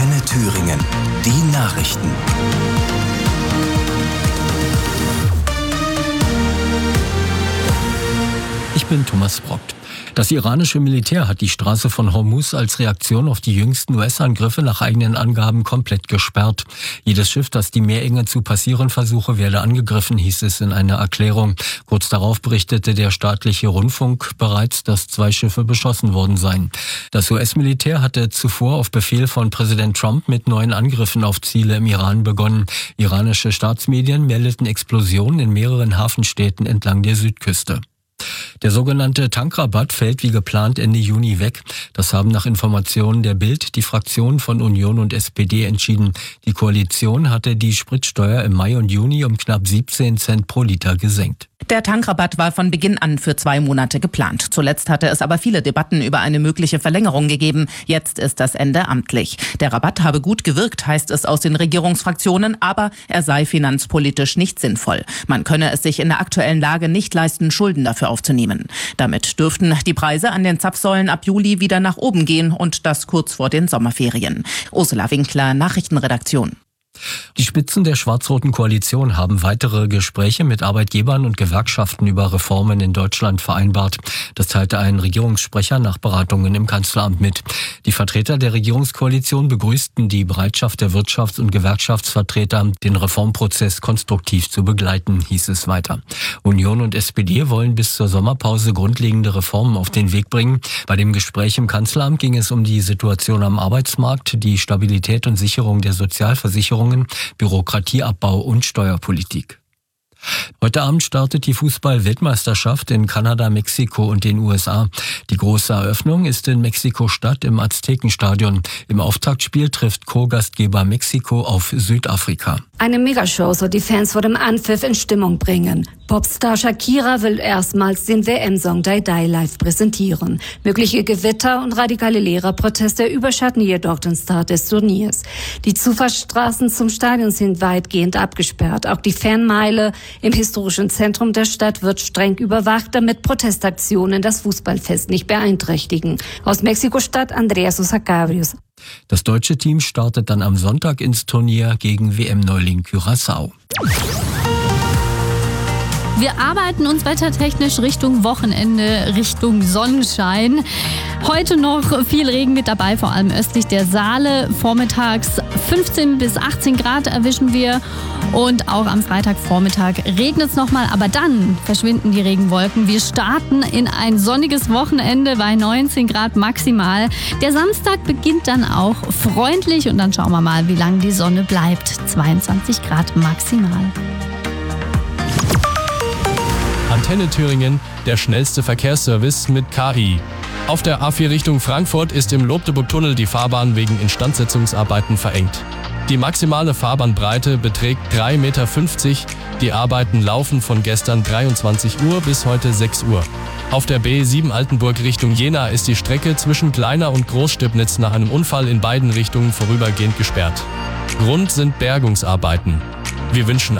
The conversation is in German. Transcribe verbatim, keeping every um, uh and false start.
Antenne Thüringen. Die Nachrichten. Ich bin Thomas Brockt. Das iranische Militär hat die Straße von Hormuz als Reaktion auf die jüngsten U S-Angriffe nach eigenen Angaben komplett gesperrt. Jedes Schiff, das die Meerenge zu passieren versuche, werde angegriffen, hieß es in einer Erklärung. Kurz darauf berichtete der staatliche Rundfunk bereits, dass zwei Schiffe beschossen worden seien. Das U S-Militär hatte zuvor auf Befehl von Präsident Trump mit neuen Angriffen auf Ziele im Iran begonnen. Iranische Staatsmedien meldeten Explosionen in mehreren Hafenstädten entlang der Südküste. Der sogenannte Tankrabatt fällt wie geplant Ende Juni weg. Das haben nach Informationen der Bild die Fraktionen von Union und S P D entschieden. Die Koalition hatte die Spritsteuer im Mai und Juni um knapp siebzehn Cent pro Liter gesenkt. Der Tankrabatt war von Beginn an für zwei Monate geplant. Zuletzt hatte es aber viele Debatten über eine mögliche Verlängerung gegeben. Jetzt ist das Ende amtlich. Der Rabatt habe gut gewirkt, heißt es aus den Regierungsfraktionen, aber er sei finanzpolitisch nicht sinnvoll. Man könne es sich in der aktuellen Lage nicht leisten, Schulden dafür aufzunehmen. Damit dürften die Preise an den Zapfsäulen ab Juli wieder nach oben gehen und das kurz vor den Sommerferien. Ursula Winkler, Nachrichtenredaktion. Die Spitzen der schwarz-roten Koalition haben weitere Gespräche mit Arbeitgebern und Gewerkschaften über Reformen in Deutschland vereinbart. Das teilte ein Regierungssprecher nach Beratungen im Kanzleramt mit. Die Vertreter der Regierungskoalition begrüßten die Bereitschaft der Wirtschafts- und Gewerkschaftsvertreter, den Reformprozess konstruktiv zu begleiten, hieß es weiter. Union und S P D wollen bis zur Sommerpause grundlegende Reformen auf den Weg bringen. Bei dem Gespräch im Kanzleramt ging es um die Situation am Arbeitsmarkt, die Stabilität und Sicherung der Sozialversicherung, Bürokratieabbau und Steuerpolitik. Heute Abend startet die Fußball-Weltmeisterschaft in Kanada, Mexiko und den U S A. Die große Eröffnung ist in Mexiko-Stadt im Aztekenstadion. Im Auftaktspiel trifft Co-Gastgeber Mexiko auf Südafrika. Eine Megashow soll die Fans vor dem Anpfiff in Stimmung bringen. Popstar Shakira will erstmals den W M-Song Die Die live präsentieren. Mögliche Gewitter und radikale Lehrerproteste überschatten jedoch den Start des Turniers. Die Zufahrtsstraßen zum Stadion sind weitgehend abgesperrt. Auch die Fanmeile im historischen Zentrum der Stadt wird streng überwacht, damit Protestaktionen das Fußballfest nicht beeinträchtigen. Aus Mexiko-Stadt Andrea Sosa Cabrios. Das deutsche Team startet dann am Sonntag ins Turnier gegen W M-Neuling Curaçao. Wir arbeiten uns wettertechnisch Richtung Wochenende, Richtung Sonnenschein. Heute noch viel Regen mit dabei, vor allem östlich der Saale. Vormittags fünfzehn bis achtzehn Grad erwischen wir. Und auch am Freitagvormittag regnet es nochmal, aber dann verschwinden die Regenwolken. Wir starten in ein sonniges Wochenende bei neunzehn Grad maximal. Der Samstag beginnt dann auch freundlich und dann schauen wir mal, wie lange die Sonne bleibt. zweiundzwanzig Grad maximal. Antenne Thüringen, der schnellste Verkehrsservice mit K I. Auf der A vier Richtung Frankfurt ist im Lobdeburg-Tunnel die Fahrbahn wegen Instandsetzungsarbeiten verengt. Die maximale Fahrbahnbreite beträgt drei Meter fünfzig. Die Arbeiten laufen von gestern dreiundzwanzig Uhr bis heute sechs Uhr. Auf der B sieben Altenburg Richtung Jena ist die Strecke zwischen Kleiner und Großstibnitz nach einem Unfall in beiden Richtungen vorübergehend gesperrt. Grund sind Bergungsarbeiten. Wir wünschen